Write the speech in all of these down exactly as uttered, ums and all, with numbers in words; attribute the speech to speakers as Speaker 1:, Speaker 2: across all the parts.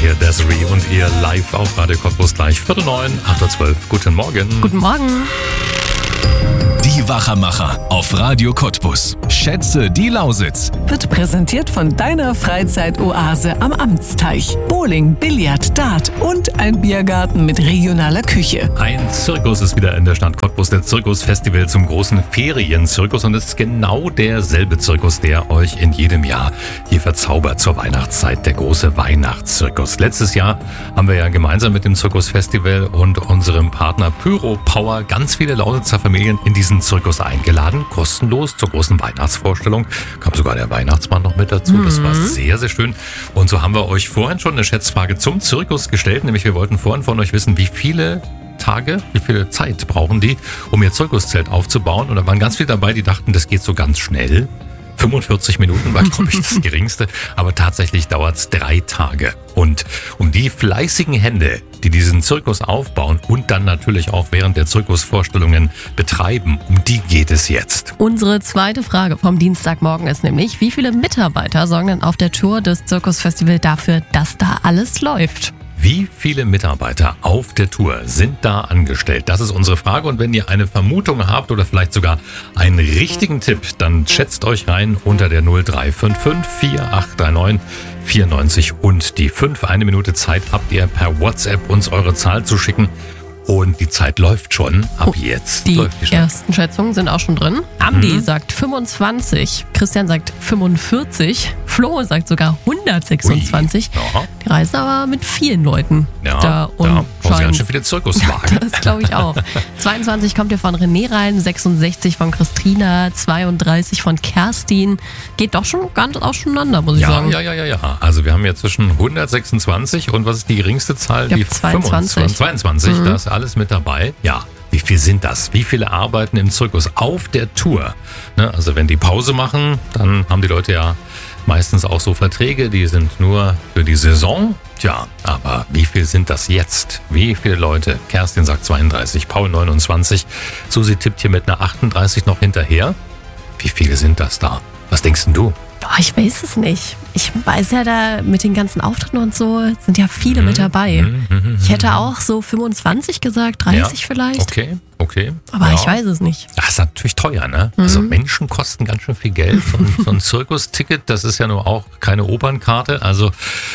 Speaker 1: hier, Desiree und ihr live auf Radio Cottbus gleich Viertel neun, acht Uhr zwölf. Guten Morgen.
Speaker 2: Guten Morgen.
Speaker 3: Die Wachermacher auf Radio Cottbus. Schätze die Lausitz.
Speaker 4: Wird präsentiert von deiner Freizeitoase am Amtsteich. Bowling, Billard, Dart und ein Biergarten mit regionaler Küche.
Speaker 1: Ein Zirkus ist wieder in der Stadt Cottbus, der Zirkusfestival zum großen Ferienzirkus. Und es ist genau derselbe Zirkus, der euch in jedem Jahr hier verzaubert zur Weihnachtszeit, der große Weihnachtszirkus. Letztes Jahr haben wir ja gemeinsam mit dem Zirkusfestival und unserem Partner Pyro Power ganz viele Lausitzer Familien in diesen Zirkus eingeladen, kostenlos zur großen Weihnachtsvorstellung. Kam sogar der Weihnachtsmann noch mit dazu. Das war sehr, sehr schön. Und so haben wir euch vorhin schon eine Schätzfrage zum Zirkus gestellt. Nämlich wir wollten vorhin von euch wissen, wie viele Tage, wie viel Zeit brauchen die, um ihr Zirkuszelt aufzubauen. Und da waren ganz viele dabei, die dachten, das geht so ganz schnell. fünfundvierzig Minuten war, glaube ich, das geringste. Aber tatsächlich dauert es drei Tage. Und um die fleißigen Hände, die diesen Zirkus aufbauen und dann natürlich auch während der Zirkusvorstellungen betreiben, um die geht es jetzt.
Speaker 2: Unsere zweite Frage vom Dienstagmorgen ist nämlich, wie viele Mitarbeiter sorgen denn auf der Tour des Zirkusfestivals dafür, dass da alles läuft?
Speaker 1: Wie viele Mitarbeiter auf der Tour sind da angestellt? Das ist unsere Frage. Und wenn ihr eine Vermutung habt oder vielleicht sogar einen richtigen Tipp, dann schätzt euch rein unter der null drei fünf fünf vier acht drei neun vier neun und die fünf. Eine Minute Zeit habt ihr per WhatsApp uns eure Zahl zu schicken. Und die Zeit läuft schon. Ab jetzt
Speaker 2: die
Speaker 1: läuft die schon.
Speaker 2: Ersten Schätzungen sind auch schon drin. Andi mhm. sagt fünfundzwanzig, Christian sagt fünfundvierzig, Flo sagt sogar hundertsechsundzwanzig.
Speaker 1: Ui.
Speaker 2: Die reisen aber mit vielen Leuten.
Speaker 1: Ja,
Speaker 2: da und
Speaker 1: da brauchen sie ganz schön viele Zirkuswagen.
Speaker 2: Das glaube ich auch. zweiundzwanzig kommt hier von René rein, sechsundsechzig von Christina, zweiunddreißig von Kerstin. Geht doch schon ganz auseinander, muss ich
Speaker 1: ja,
Speaker 2: sagen.
Speaker 1: Ja, ja, ja, ja. Also wir haben jetzt zwischen hundertsechsundzwanzig und was ist die geringste Zahl?
Speaker 2: Ich
Speaker 1: die
Speaker 2: zweiundzwanzig.
Speaker 1: fünfundzwanzig. zweiundzwanzig,
Speaker 2: Mhm.
Speaker 1: da ist alles mit dabei. Ja. Wie viel sind das? Wie viele arbeiten im Zirkus auf der Tour? Ne, also wenn die Pause machen, dann haben die Leute ja meistens auch so Verträge, die sind nur für die Saison. Tja, aber wie viel sind das jetzt? Wie viele Leute? Kerstin sagt zweiunddreißig, Paul neunundzwanzig, Susi tippt hier mit einer achtunddreißig noch hinterher. Wie viele sind das da? Was denkst denn du?
Speaker 2: Oh, ich weiß es nicht. Ich weiß ja, da mit den ganzen Auftritten und so sind ja viele mhm. mit dabei.
Speaker 1: Mhm.
Speaker 2: Ich hätte auch so fünfundzwanzig gesagt, dreißig
Speaker 1: ja.
Speaker 2: vielleicht.
Speaker 1: Okay, okay.
Speaker 2: Aber
Speaker 1: ja.
Speaker 2: ich weiß es nicht.
Speaker 1: Das ist natürlich teuer, ne?
Speaker 2: Mhm.
Speaker 1: Also Menschen kosten ganz schön viel Geld. Und so ein Zirkusticket, das ist ja nur auch keine Opernkarte. Also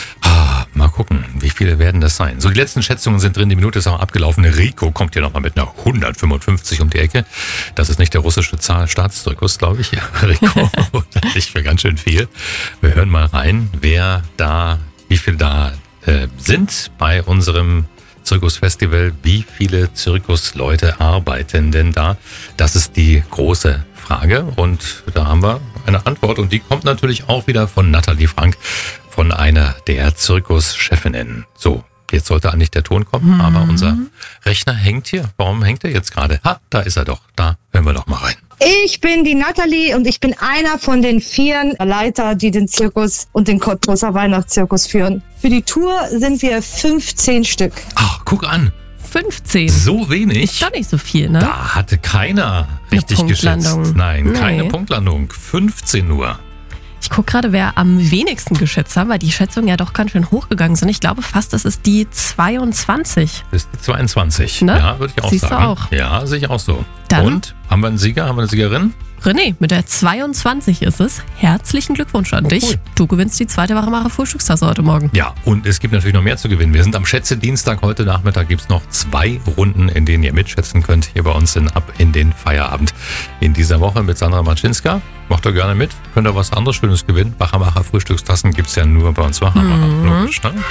Speaker 1: ah, mal gucken, wie viele werden das sein. So, die letzten Schätzungen sind drin. Die Minute ist auch abgelaufen. Rico kommt hier nochmal mit einer hundertfünfundfünfzig um die Ecke. Das ist nicht der russische Staatszirkus, glaube ich. Ja, Rico, das ist für ganz schön viel. Wir hören mal rein, wer da, wie viel da äh, sind bei unserem Zirkusfestival. Wie viele Zirkusleute arbeiten denn da? Das ist die große Frage. Und da haben wir eine Antwort. Und die kommt natürlich auch wieder von Nathalie Frank, von einer der Zirkuschefinnen. So, jetzt sollte eigentlich der Ton kommen, mhm. aber unser Rechner hängt hier. Warum hängt er jetzt gerade? Ha, da ist er doch. Da hören wir doch mal rein.
Speaker 5: Ich bin die Nathalie und ich bin einer von den vier Leiter, die den Zirkus und den Cottbuser Weihnachtszirkus führen. Für die Tour sind wir fünfzehn Stück.
Speaker 1: Ach, guck an.
Speaker 2: fünfzehn.
Speaker 1: So wenig?
Speaker 2: Ist doch nicht so viel, ne?
Speaker 1: Da hatte keiner richtig geschätzt. Nein,
Speaker 2: nee.
Speaker 1: keine Punktlandung. fünfzehn nur.
Speaker 2: Ich gucke gerade, wer am wenigsten geschätzt hat, weil die Schätzungen ja doch ganz schön hochgegangen sind. Ich glaube fast, das ist die zweiundzwanzig.
Speaker 1: Das ist die zweiundzwanzig.
Speaker 2: Ne?
Speaker 1: Ja, würde ich auch
Speaker 2: Siehst
Speaker 1: sagen.
Speaker 2: du auch.
Speaker 1: Ja, sehe ich auch so.
Speaker 2: Dann
Speaker 1: Und? Haben wir einen Sieger? Haben wir eine Siegerin?
Speaker 2: René, mit der zweiundzwanzig ist es. Herzlichen Glückwunsch an
Speaker 1: Oh,
Speaker 2: dich.
Speaker 1: cool.
Speaker 2: Du gewinnst die zweite Wachermacher Frühstückstasse heute Morgen.
Speaker 1: Ja, und es gibt natürlich noch mehr zu gewinnen. Wir sind am Schätze-Dienstag. Heute Nachmittag gibt es noch zwei Runden, in denen ihr mitschätzen könnt. Hier bei uns in Ab in den Feierabend in dieser Woche mit Sandra Matschinska. Macht ihr gerne mit. Könnt ihr was anderes Schönes gewinnen. Wachermacher Frühstückstassen gibt es ja nur bei uns Wachermacher.
Speaker 2: Mhm.
Speaker 1: Logisch, ne?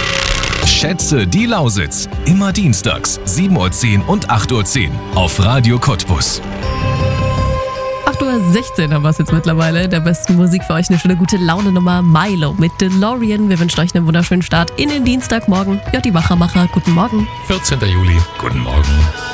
Speaker 3: Schätze die Lausitz. Immer dienstags, sieben Uhr zehn und acht Uhr zehn auf Radio Cottbus.
Speaker 2: acht Uhr sechzehn haben wir es jetzt mittlerweile. Der besten Musik für euch, eine schöne gute Laune-Nummer Milo mit DeLorean. Wir wünschen euch einen wunderschönen Start in den Dienstagmorgen. Ja, die Wachermacher, guten Morgen.
Speaker 1: vierzehnten Juli. Guten Morgen.